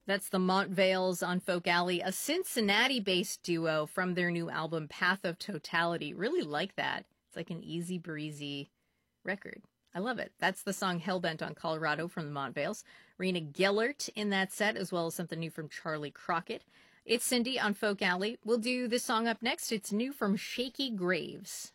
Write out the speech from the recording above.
That's the Montvales on Folk Alley, a Cincinnati-based duo from their new album, Path of Totality. Really like that. It's like an easy breezy record. I love it. That's the song Hellbent on Colorado from the Montvales. Rena Gellert in that set, as well as something new from Charlie Crockett. It's Cindy on Folk Alley. We'll do this song up next. It's new from Shaky Graves.